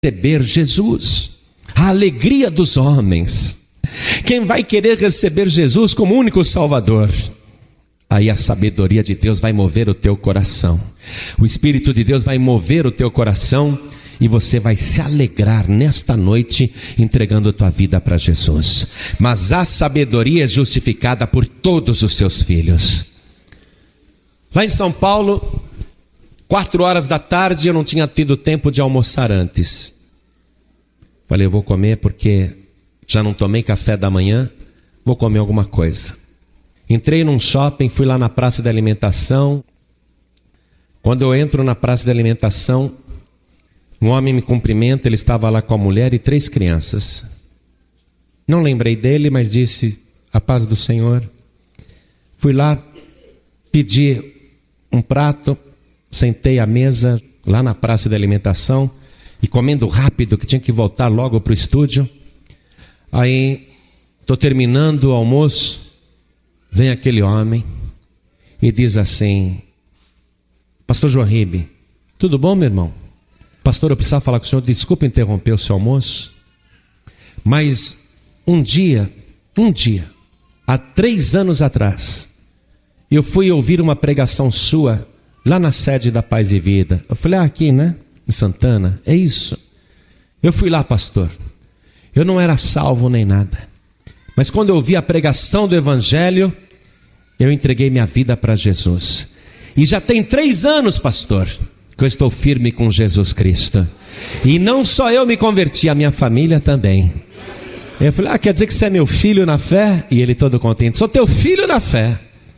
receber Jesus, a alegria dos homens. Quem vai querer receber Jesus como único Salvador? Aí a sabedoria de Deus vai mover o teu coração, o Espírito de Deus vai mover o teu coração, e você vai se alegrar nesta noite entregando a tua vida para Jesus. Mas a sabedoria é justificada por todos os seus filhos. Lá em São Paulo, 4 da tarde, eu não tinha tido tempo de almoçar antes. Falei, eu vou comer porque já não tomei café da manhã, vou comer alguma coisa. Entrei num shopping, fui lá na praça de alimentação. Quando eu entro na praça de alimentação, um homem me cumprimenta, ele estava lá com a mulher e 3 crianças. Não lembrei dele, mas disse, a paz do Senhor. Fui lá, pedi um prato, sentei à mesa lá na praça de alimentação e comendo rápido, que tinha que voltar logo para o estúdio. Aí, estou terminando o almoço, vem aquele homem e diz assim, pastor João Ribe, tudo bom, meu irmão? Pastor, eu precisava falar com o senhor, desculpa interromper o seu almoço, mas um dia, há 3 anos atrás, eu fui ouvir uma pregação sua, lá na sede da Paz e Vida. Eu falei, aqui, né? Em Santana, é isso. Eu fui lá, pastor, eu não era salvo nem nada, mas quando eu ouvi a pregação do Evangelho, eu entreguei minha vida para Jesus, e já tem 3 anos, pastor, que eu estou firme com Jesus Cristo, e não só eu me converti, a minha família também. Eu falei, quer dizer que você é meu filho na fé? E ele todo contente, sou teu filho na fé.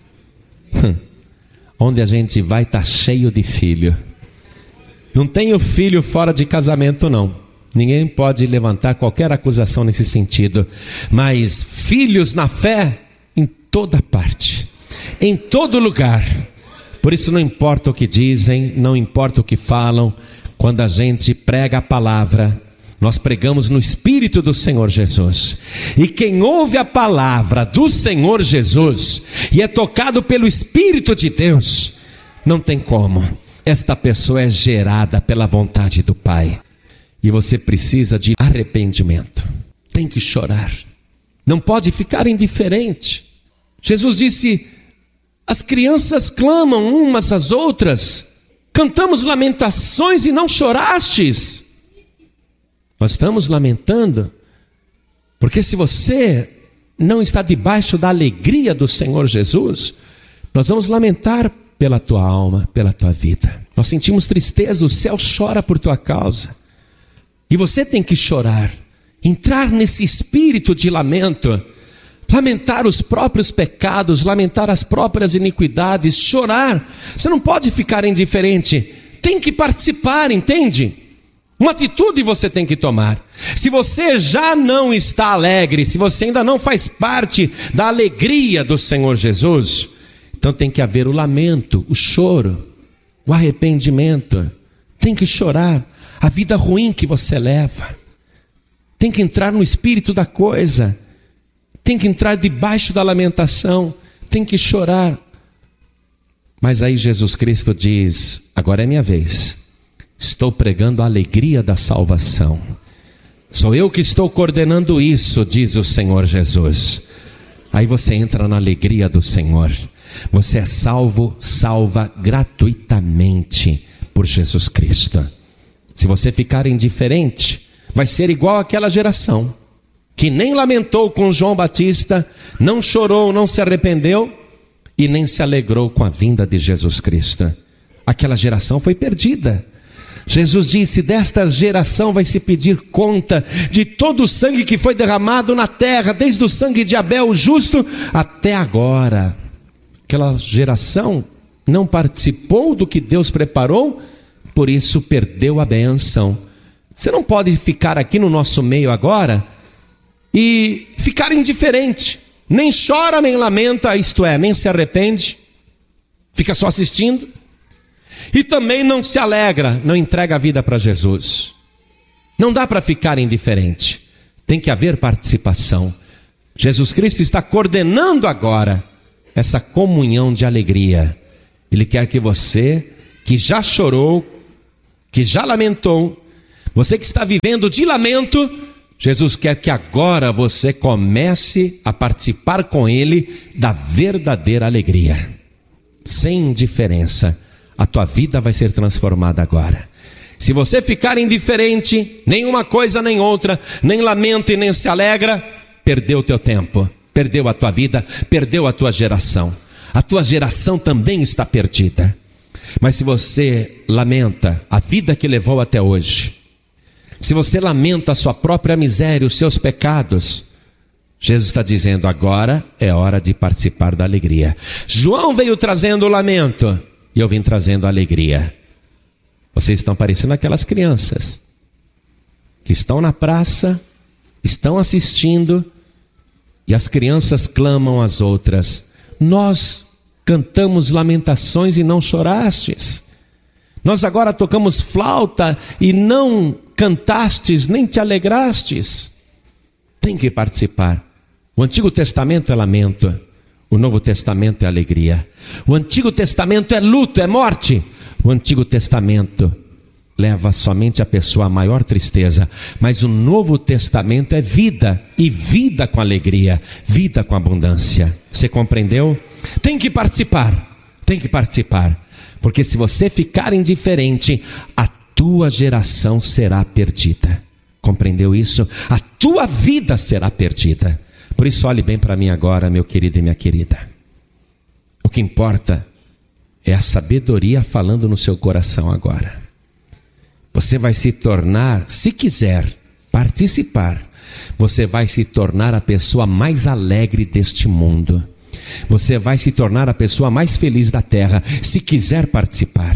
Onde a gente vai está cheio de filho. Não tenho filho fora de casamento não, ninguém pode levantar qualquer acusação nesse sentido, mas filhos na fé em toda parte, em todo lugar. Por isso não importa o que dizem, não importa o que falam, quando a gente prega a palavra, nós pregamos no Espírito do Senhor Jesus. E quem ouve a palavra do Senhor Jesus e é tocado pelo Espírito de Deus, não tem como. Esta pessoa é gerada pela vontade do Pai. E você precisa de arrependimento. Tem que chorar. Não pode ficar indiferente. Jesus disse, as crianças clamam umas às outras, cantamos lamentações e não chorastes. Nós estamos lamentando, porque se você não está debaixo da alegria do Senhor Jesus, nós vamos lamentar pela tua alma, pela tua vida. Nós sentimos tristeza, o céu chora por tua causa. E você tem que chorar, entrar nesse espírito de lamento, lamentar os próprios pecados, lamentar as próprias iniquidades, chorar. Você não pode ficar indiferente, tem que participar, entende? Uma atitude você tem que tomar. Se você já não está alegre, se você ainda não faz parte da alegria do Senhor Jesus, então tem que haver o lamento, o choro, o arrependimento. Tem que chorar a vida ruim que você leva. Tem que entrar no espírito da coisa. Tem que entrar debaixo da lamentação, tem que chorar. Mas aí Jesus Cristo diz, agora é minha vez. Estou pregando a alegria da salvação. Sou eu que estou coordenando isso, diz o Senhor Jesus. Aí você entra na alegria do Senhor. Você é salva gratuitamente por Jesus Cristo. Se você ficar indiferente, vai ser igual àquela geração que nem lamentou com João Batista, não chorou, não se arrependeu e nem se alegrou com a vinda de Jesus Cristo. Aquela geração foi perdida. Jesus disse, desta geração vai se pedir conta de todo o sangue que foi derramado na terra, desde o sangue de Abel, o justo, até agora. Aquela geração não participou do que Deus preparou, por isso perdeu a bênção. Você não pode ficar aqui no nosso meio agora e ficar indiferente, nem chora nem lamenta, isto é, nem se arrepende, fica só assistindo, e também não se alegra, não entrega a vida para Jesus. Não dá para ficar indiferente, tem que haver participação. Jesus Cristo está coordenando agora essa comunhão de alegria. Ele quer que você, que já chorou, que já lamentou, Você que está vivendo de lamento, Jesus quer que agora você comece a participar com Ele da verdadeira alegria. Sem indiferença, a tua vida vai ser transformada agora. Se você ficar indiferente, nenhuma coisa nem outra, nem lamento e nem se alegra, perdeu o teu tempo, perdeu a tua vida, perdeu a tua geração. A tua geração também está perdida. Mas se você lamenta a vida que levou até hoje, se você lamenta a sua própria miséria, os seus pecados, Jesus está dizendo, agora é hora de participar da alegria. João veio trazendo o lamento e eu vim trazendo a alegria. Vocês estão parecendo aquelas crianças que estão na praça, estão assistindo e as crianças clamam às outras, nós cantamos lamentações e não chorastes. Nós agora tocamos flauta e não cantastes, nem te alegrastes. Tem que participar. O Antigo Testamento é lamento, o Novo Testamento é alegria. O Antigo Testamento é luto, é morte. O Antigo Testamento leva somente a pessoa à maior tristeza, mas o Novo Testamento é vida, e vida com alegria, vida com abundância. Você compreendeu? Tem que participar, porque se você ficar indiferente, a tua geração será perdida. Compreendeu isso? A tua vida será perdida. Por isso olhe bem para mim agora, meu querido e minha querida. O que importa é a sabedoria falando no seu coração agora. Você vai se tornar, se quiser participar, você vai se tornar a pessoa mais alegre deste mundo. Você vai se tornar a pessoa mais feliz da terra, se quiser participar.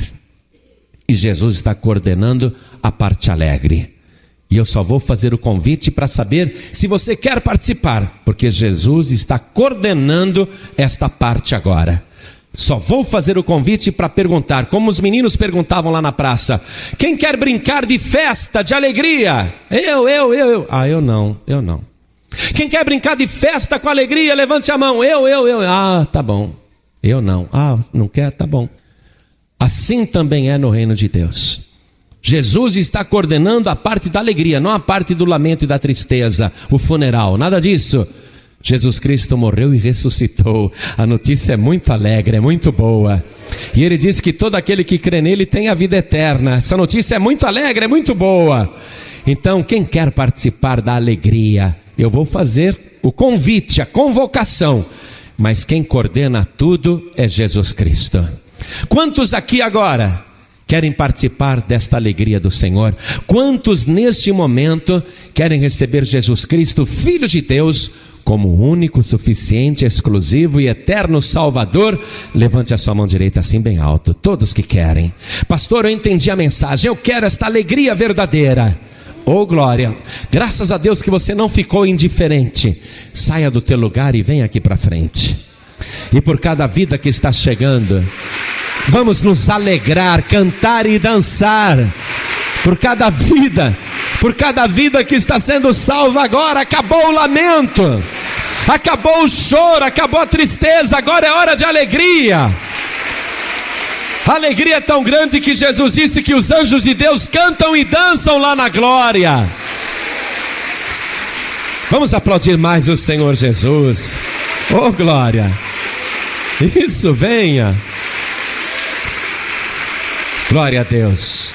E Jesus está coordenando a parte alegre. E eu só vou fazer o convite para saber se você quer participar, porque Jesus está coordenando esta parte agora. Só vou fazer o convite para perguntar, como os meninos perguntavam lá na praça: quem quer brincar de festa, de alegria? Eu. Ah, eu não. Quem quer brincar de festa com alegria, levante a mão. Eu. Ah, tá bom. Eu não. Ah, não quer? Tá bom. Assim também é no reino de Deus. Jesus está coordenando a parte da alegria, não a parte do lamento e da tristeza, o funeral, nada disso. Jesus Cristo morreu e ressuscitou. A notícia é muito alegre, é muito boa. E ele diz que todo aquele que crê nele tem a vida eterna. Essa notícia é muito alegre, é muito boa. Então, quem quer participar da alegria, eu vou fazer o convite, a convocação. Mas quem coordena tudo é Jesus Cristo. Quantos aqui agora querem participar desta alegria do Senhor? Quantos neste momento querem receber Jesus Cristo, Filho de Deus, como único, suficiente, exclusivo e eterno Salvador? Levante a sua mão direita assim bem alto, todos que querem. Pastor, eu entendi a mensagem, eu quero esta alegria verdadeira. Oh glória, graças a Deus que você não ficou indiferente. Saia do teu lugar e venha aqui para frente. E por cada vida que está chegando, vamos nos alegrar, cantar e dançar. Por cada vida que está sendo salva agora. Acabou o lamento, acabou o choro, acabou a tristeza, agora é hora de alegria. A alegria é tão grande que Jesus disse que os anjos de Deus cantam e dançam lá na glória. Vamos aplaudir mais o Senhor Jesus. Oh glória. Isso, venha. Glória a Deus.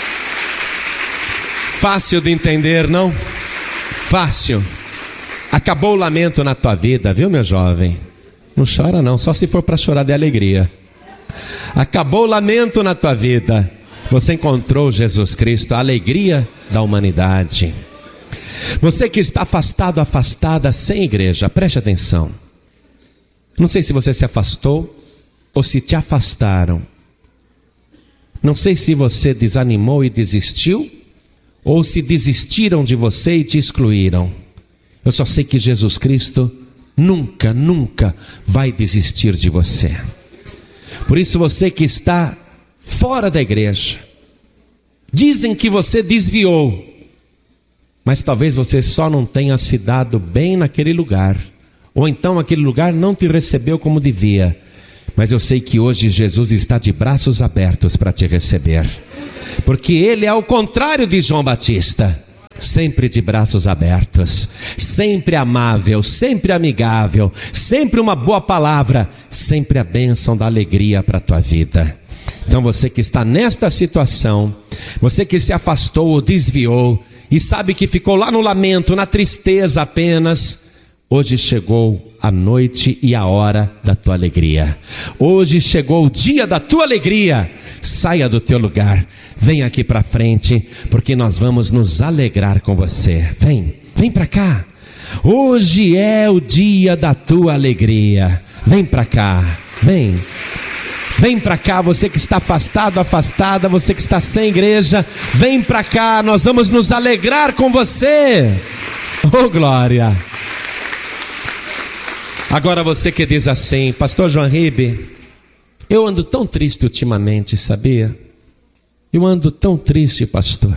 Fácil de entender, não? Fácil. Acabou o lamento na tua vida, viu, meu jovem? Não chora não, só se for para chorar de alegria. Acabou o lamento na tua vida. Você encontrou Jesus Cristo, a alegria da humanidade. Você que está afastado, afastada, sem igreja, preste atenção. Não sei se você se afastou ou se te afastaram. Não sei se você desanimou e desistiu, ou se desistiram de você e te excluíram. Eu só sei que Jesus Cristo nunca vai desistir de você. Por isso você que está fora da igreja, dizem que você desviou, mas talvez você só não tenha se dado bem naquele lugar, ou então aquele lugar não te recebeu como devia. Mas eu sei que hoje Jesus está de braços abertos para te receber. porque ele é o contrário de João Batista. Sempre de braços abertos, sempre amável, sempre amigável, sempre uma boa palavra, sempre a bênção da alegria para a tua vida. Então você que está nesta situação, você que se afastou ou desviou e sabe que ficou lá no lamento, na tristeza apenas, hoje chegou a noite e a hora da tua alegria. Hoje chegou o dia da tua alegria. Saia do teu lugar, vem aqui para frente, porque nós vamos nos alegrar com você. Vem para cá. Hoje é o dia da tua alegria. Vem para cá, vem. Vem para cá, você que está afastado, afastada, você que está sem igreja, vem para cá, nós vamos nos alegrar com você. Oh, glória! Agora você que diz assim: pastor João Ribe, eu ando tão triste ultimamente, sabia? Eu ando tão triste, pastor.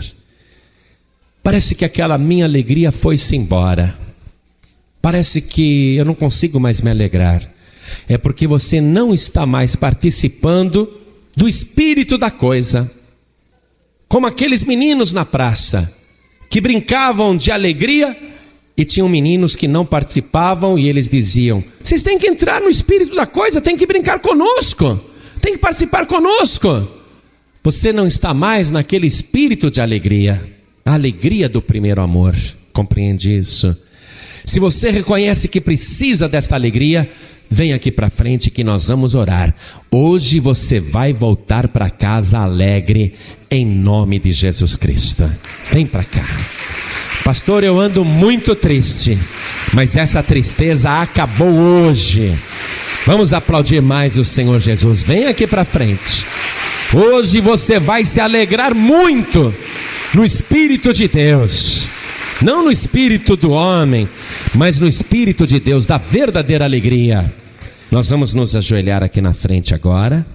Parece que aquela minha alegria foi-se embora. Parece que eu não consigo mais me alegrar. É porque você não está mais participando do espírito da coisa. Como aqueles meninos na praça, que brincavam de alegria, e tinham meninos que não participavam, e eles diziam: vocês têm que entrar no espírito da coisa, têm que brincar conosco, têm que participar conosco. Você não está mais naquele espírito de alegria, a alegria do primeiro amor. Compreende isso? Se você reconhece que precisa desta alegria, vem aqui para frente que nós vamos orar. Hoje você vai voltar para casa alegre, em nome de Jesus Cristo. Vem para cá. Pastor, eu ando muito triste, mas essa tristeza acabou hoje. Vamos aplaudir mais o Senhor Jesus. Vem aqui para frente. Hoje você vai se alegrar muito no Espírito de Deus. Não no espírito do homem, mas no Espírito de Deus, da verdadeira alegria. Nós vamos nos ajoelhar aqui na frente agora.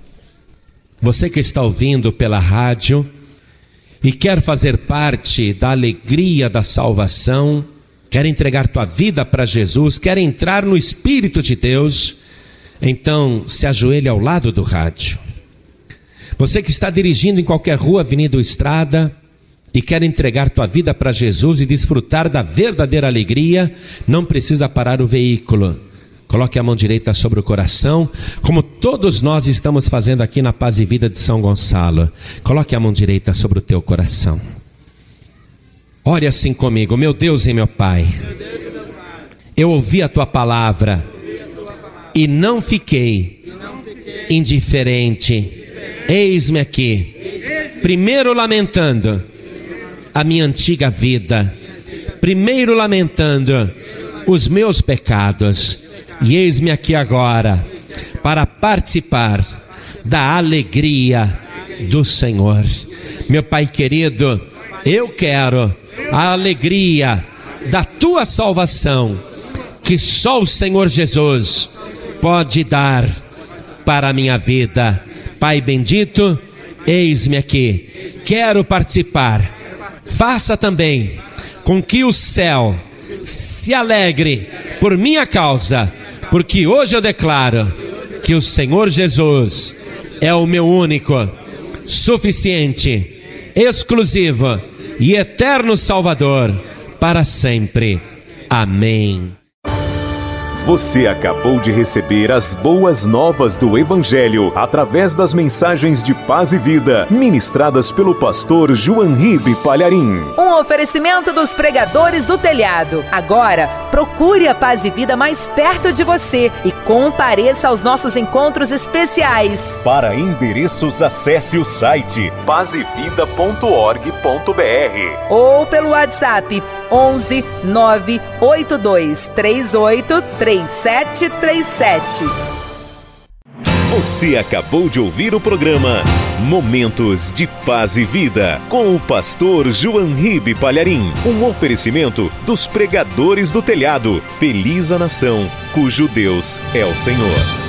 Você que está ouvindo pela rádio e quer fazer parte da alegria da salvação, quer entregar tua vida para Jesus, quer entrar no Espírito de Deus, então se ajoelhe ao lado do rádio. Você que está dirigindo em qualquer rua, avenida ou estrada e quer entregar tua vida para Jesus e desfrutar da verdadeira alegria, não precisa parar o veículo. Coloque a mão direita sobre o coração, como todos nós estamos fazendo aqui na Paz e Vida de São Gonçalo. Coloque a mão direita sobre o teu coração. Ore assim comigo: meu Deus e meu Pai, eu ouvi a tua palavra e não fiquei indiferente. Eis-me aqui, primeiro lamentando a minha antiga vida, primeiro lamentando os meus pecados. E eis-me aqui agora para participar da alegria do Senhor. Meu Pai querido, eu quero a alegria da tua salvação, que só o Senhor Jesus pode dar para a minha vida. Pai bendito, eis-me aqui, quero participar. Faça também com que o céu se alegre por minha causa, porque hoje eu declaro que o Senhor Jesus é o meu único, suficiente, exclusivo e eterno Salvador para sempre. Amém. Você acabou de receber as boas novas do Evangelho através das mensagens de paz e vida ministradas pelo pastor João Ribe Palharim. Um oferecimento dos pregadores do telhado. Agora, procure a Paz e Vida mais perto de você e compareça aos nossos encontros especiais. Para endereços, acesse o site pazevida.org.br ou pelo WhatsApp 11 982 38 3737. Você acabou de ouvir o programa Momentos de Paz e Vida com o pastor João Ribe Palharim. Um oferecimento dos pregadores do telhado. Feliz a nação cujo Deus é o Senhor.